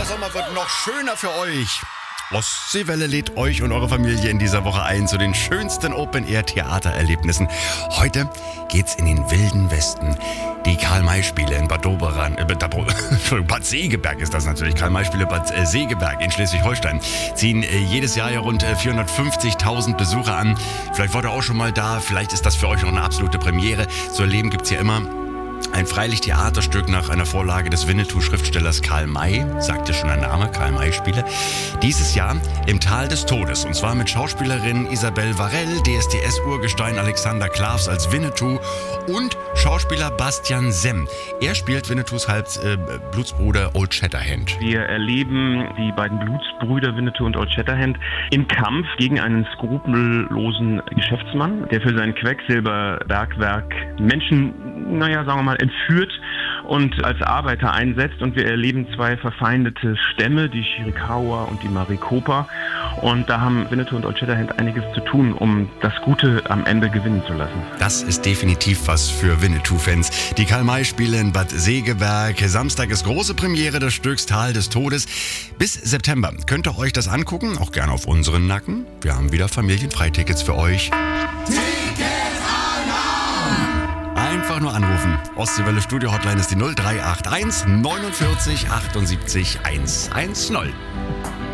Sommer wird noch schöner für euch. Ostseewelle lädt euch und eure Familie in dieser Woche ein zu den schönsten Open-Air-Theatererlebnissen. Heute geht's in den wilden Westen. Die Karl-May-Spiele in Bad Doberan, Bad Segeberg ist das natürlich, Karl-May-Spiele Bad Segeberg in Schleswig-Holstein, ziehen jedes Jahr ja rund 450.000 Besucher an. Vielleicht wart ihr auch schon mal da, vielleicht ist das für euch noch eine absolute Premiere. Zu erleben gibt's ja immer ein Freilicht-Theaterstück nach einer Vorlage des Winnetou-Schriftstellers Karl May, sagt ja schon der Name, Karl-May-Spiele. Dieses Jahr im Tal des Todes, und zwar mit Schauspielerin Isabelle Varell, DSDS-Urgestein Alexander Klavs als Winnetou und Schauspieler Bastian Semm. Er spielt Winnetous Blutsbruder Old Shatterhand. Wir erleben die beiden Blutsbrüder Winnetou und Old Shatterhand im Kampf gegen einen skrupellosen Geschäftsmann, der für sein Quecksilberbergwerk Menschen, sagen wir mal, entführt und als Arbeiter einsetzt. Und wir erleben zwei verfeindete Stämme, die Chiricahua und die Maricopa. Und da haben Winnetou und Old Shatterhand einiges zu tun, um das Gute am Ende gewinnen zu lassen. Das ist definitiv was für Winnetou-Fans. Die Karl-May-Spiele in Bad Segeberg. Samstag ist große Premiere des Stücks Tal des Todes. Bis September könnt ihr euch das angucken, auch gerne auf unseren Nacken. Wir haben wieder Familienfreitickets für euch. Einfach nur anrufen. Ostseewelle Studio Hotline ist die 0381 49 78 110.